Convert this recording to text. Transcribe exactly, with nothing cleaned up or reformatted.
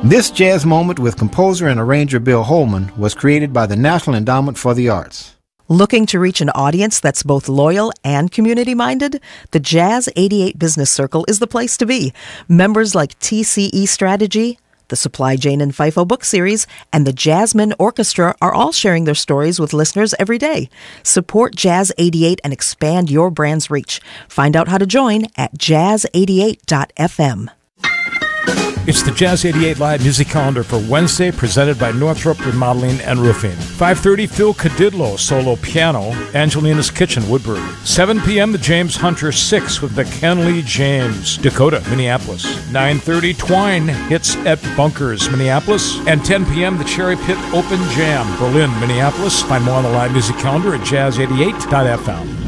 This jazz moment with composer and arranger Bill Holman was created by the National Endowment for the Arts. Looking to reach an audience that's both loyal and community-minded? The Jazz eighty-eight Business Circle is the place to be. Members like T C E Strategy, the Supply Jane and FIFO book series, and the Jasmine Orchestra are all sharing their stories with listeners every day. Support Jazz eighty-eight and expand your brand's reach. Find out how to join at jazz eighty-eight dot f m. It's the Jazz eighty-eight Live Music Calendar for Wednesday, presented by Northrop Remodeling and Roofing. five thirty, Phil Cadidlo, solo piano, Angelina's Kitchen, Woodbury. seven p.m., the James Hunter six with McKinley James, Dakota, Minneapolis. nine thirty, Twine hits at Bunkers, Minneapolis. And ten p.m., the Cherry Pit Open Jam, Berlin, Minneapolis. Find more on the Live Music Calendar at jazz eighty-eight dot f m.